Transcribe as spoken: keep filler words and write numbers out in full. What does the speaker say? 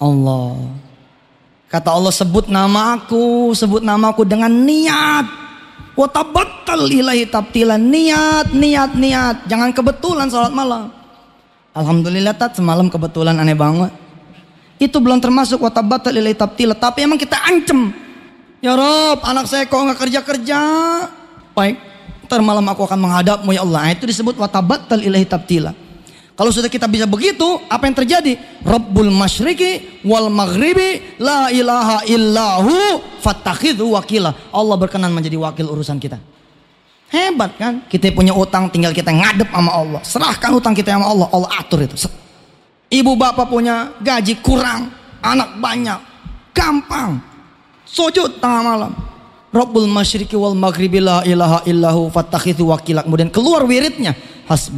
Allah. Kata Allah, sebut nama aku, sebut nama aku dengan niat. Wa tabattal ilaihi tabtila, niat, niat, niat. Jangan kebetulan salat malam. Alhamdulillah tat semalam kebetulan aneh banget. Itu belum termasuk wa tabattal ilaihi tabtila, tapi emang kita ancam. Ya Rob, anak saya kok nggak kerja-kerja. Baik, ntar malam aku akan menghadapmu ya Allah. Nah, itu disebut wa tabattal ilaihi tabtila. Kalau sudah kita bisa begitu, apa yang terjadi? Rabbul masyriqi wal maghribi la ilaha illahu fattakhidhu wakila. Allah berkenan menjadi wakil urusan kita. Hebat kan? Kita punya utang, tinggal kita ngadep sama Allah. Serahkan utang kita sama Allah, Allah atur itu. Ibu bapak punya gaji kurang, anak banyak, gampang. Sujud tengah malam. Rabbul masyriqi wal maghribi la ilaha illahu fattakhidhu wakila. Kemudian keluar wiridnya. Hasbi